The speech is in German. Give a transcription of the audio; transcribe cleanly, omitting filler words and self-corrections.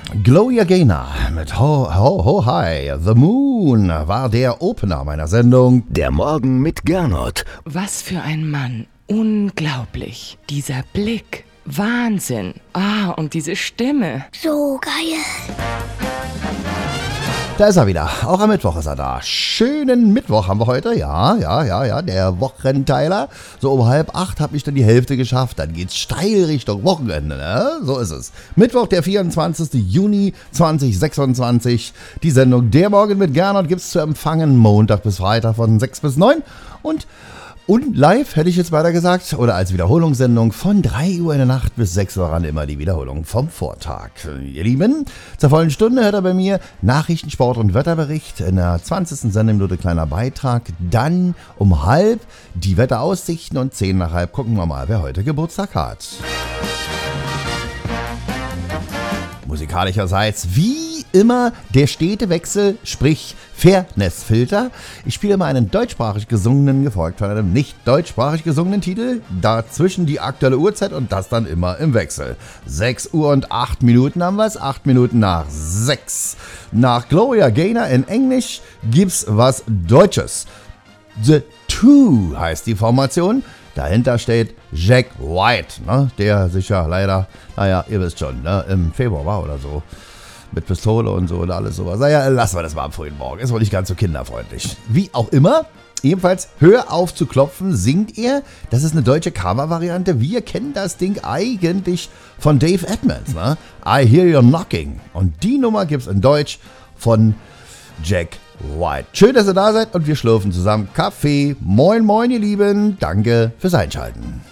Gloria Gaynor mit Ho Ho Ho Hi. The Moon war der Opener meiner Sendung. Der Morgen mit Gernot. Was für ein Mann. Unglaublich. Dieser Blick. Wahnsinn. Und diese Stimme. So geil. Da ist er wieder. Auch am Mittwoch ist er da. Schönen Mittwoch haben wir heute. Ja. Der Wochenteiler. So um 7:30 habe ich dann die Hälfte geschafft. Dann geht's steil Richtung Wochenende. Ne? So ist es. Mittwoch, der 24. Juni 2026. Die Sendung Der Morgen mit Gernot gibt's zu empfangen. Montag bis Freitag von 6 bis 9. Und live, hätte ich jetzt weiter gesagt, oder als Wiederholungssendung von 3 Uhr in der Nacht bis 6 Uhr ran immer die Wiederholung vom Vortag. Ihr Lieben, zur vollen Stunde hört er bei mir Nachrichten, Sport und Wetterbericht. In der 20. Sendeminute kleiner Beitrag. Dann um 12:30 die Wetteraussichten und 10:30 gucken wir mal, wer heute Geburtstag hat. Musikalischerseits wie immer der stete Wechsel, sprich Fairness-Filter. Ich spiele mal einen deutschsprachig gesungenen, gefolgt von einem nicht deutschsprachig gesungenen Titel. Dazwischen die aktuelle Uhrzeit und das dann immer im Wechsel. 6 Uhr und 8 Minuten haben wir es, 8 Minuten nach 6. Nach Gloria Gaynor in Englisch gibt's was Deutsches. The Two heißt die Formation. Dahinter steht Jack White, ne? Der sich ja leider, naja, ihr wisst schon, ne? Im Februar war oder so. Mit Pistole und so und alles sowas. Naja, lassen wir das mal am frühen Morgen. Ist wohl nicht ganz so kinderfreundlich. Wie auch immer, ebenfalls Hör auf zu klopfen singt er. Das ist eine deutsche Cover-Variante. Wir kennen das Ding eigentlich von Dave Edmunds, ne? I Hear You Knocking. Und die Nummer gibt's in Deutsch von Jack White. Schön, dass ihr da seid und wir schlürfen zusammen Kaffee. Moin, moin, ihr Lieben. Danke fürs Einschalten.